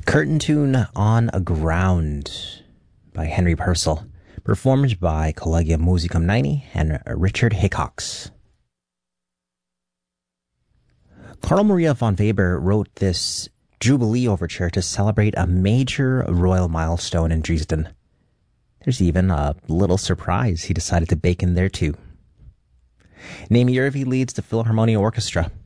Curtain Tune on a Ground by Henry Purcell, performed by Collegium Musicum 90 and Richard Hickox. Carl Maria von Weber wrote this Jubilee Overture to celebrate a major royal milestone in Dresden. There's even a little surprise he decided to bake in there too. Naomi Yervi leads the Philharmonia Orchestra.